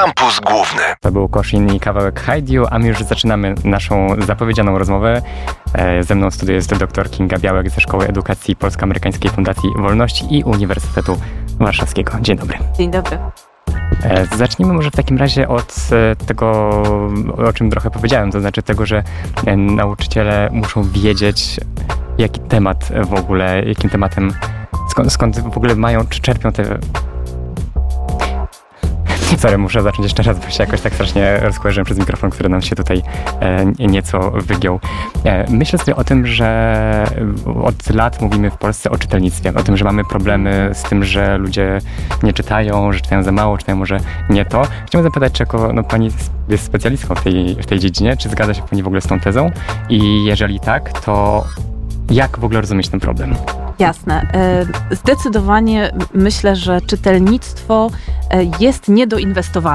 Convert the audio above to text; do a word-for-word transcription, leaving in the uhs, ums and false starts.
Kampus Główny. To był Koszin i kawałek Hide You, a my już zaczynamy naszą zapowiedzianą rozmowę. Ze mną w studiu jest dr Kinga Białek ze Szkoły Edukacji Polsko-Amerykańskiej Fundacji Wolności i Uniwersytetu Warszawskiego. Dzień dobry. Dzień dobry. Zacznijmy może w takim razie od tego, o czym trochę powiedziałem, to znaczy tego, że nauczyciele muszą wiedzieć, jaki temat w ogóle, jakim tematem, skąd, skąd w ogóle mają, czy czerpią te... Sorry, muszę zacząć jeszcze raz, bo się jakoś tak strasznie rozkojarzyłem przez mikrofon, który nam się tutaj e, nieco wygiął. E, myślę sobie o tym, że od lat mówimy w Polsce o czytelnictwie, o tym, że mamy problemy z tym, że ludzie nie czytają, że czytają za mało, czytają może nie to. Chciałbym zapytać, czy jako no, pani jest specjalistką w tej, w tej dziedzinie, czy zgadza się pani w ogóle z tą tezą? I jeżeli tak, to jak w ogóle rozumieć ten problem? Jasne. Zdecydowanie myślę, że czytelnictwo jest niedoinwestowane.